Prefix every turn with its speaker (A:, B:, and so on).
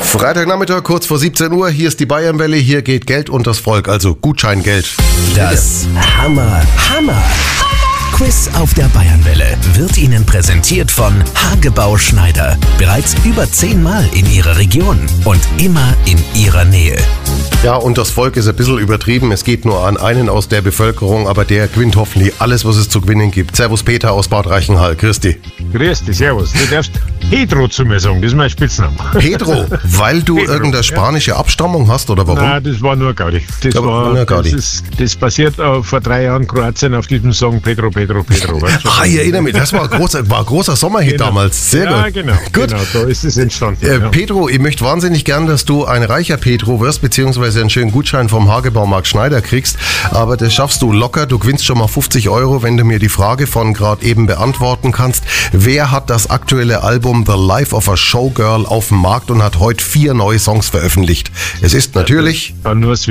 A: Freitagnachmittag, kurz vor 17 Uhr, hier ist die Bayernwelle, hier geht Geld unters Volk, also Gutscheingeld.
B: Das Hammer-Quiz auf der Bayernwelle wird Ihnen präsentiert von Hagebau Schneider. Bereits über 10 Mal in Ihrer Region und immer in Ihrer Nähe.
A: Ja, und das Volk ist ein bisschen übertrieben, es geht nur an einen aus der Bevölkerung, aber der gewinnt hoffentlich alles, was es zu gewinnen gibt. Servus Peter aus Bad Reichenhall, grüß dich.
C: Grüß dich, servus. Du darfst Pedro zu mir sagen, das ist mein Spitzname.
A: Pedro, weil du irgendeine spanische Abstammung hast, oder warum?
C: Nein, das war nur Gaudi. Das passiert vor 3 Jahren Kroatien auf diesem Song Pedro. Weißt du?
A: Ich erinnere mich, das war ein großer Sommerhit damals. Sehr
C: ja,
A: gut.
C: Genau, da ist es entstanden.
A: Pedro, ich möchte wahnsinnig gern, dass du ein reicher Pedro wirst, beziehungsweise einen schönen Gutschein vom Hagebaumarkt Schneider kriegst, aber das schaffst du locker. Du gewinnst schon mal 50 €, wenn du mir die Frage von gerade eben beantworten kannst. Wer hat das aktuelle Album The Life of a Showgirl auf dem Markt und hat heute 4 neue Songs veröffentlicht? Es ist natürlich...